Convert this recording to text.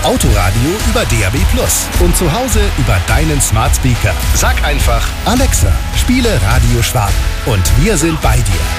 Autoradio über DAB+ und zu Hause über deinen Smart Speaker. Sag einfach: Alexa, spiele Radio Schwaben. Und wir sind bei dir.